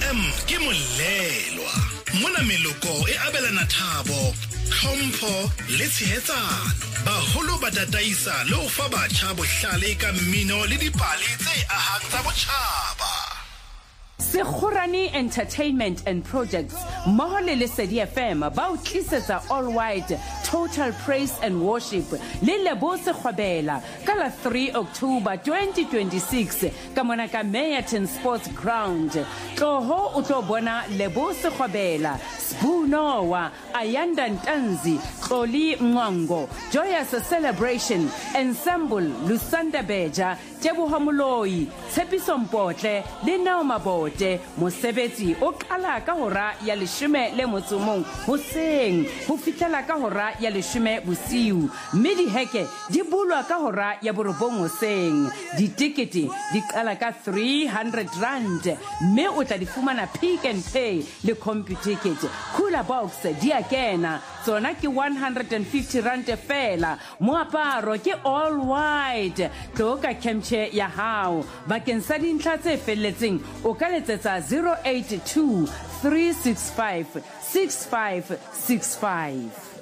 FM ke molelwa mona meloko e abelana thabo tlhompho le tshehetsano baholo ba tataisa le ho fa batjha bohlale ka mmino le dipale tse ahang tsa botjhaba. Sekgorane Entertainment and Projects mmoho le Lesedi FM ba o tlisetsa All White Total Praise and Worship le Lebo Sekgwabela ka la 3 October 2026 ka mona ka Meyerton Sports Ground. Tloho o tlo bona Lebo Sekgwabela, Spunowa, Ayanda Ntanzi, Xoli Mwango, Joyous Celebration, Ensemble Lusanda Beja, Teboho Moloi, Tshepiso Mpotle le Naoma Bote. Mosebetsi o qala ka hora ya 10 le motsomong hoseng ho fihlela ka hora ya 10 bosiu, mme diheke di bulwa ka hora ya 9 hoseng. Ditikete di qala ka 300 rand, mme o tla di fumana Pick and Pay le CompuTicket. Cooler Box di a kena, tsona ke 150 rand fela. Moaparo ke all white. Tloka kemche ya hao bakeng sa dintlha tse felletseng o ka letsetsa 082 365 6565.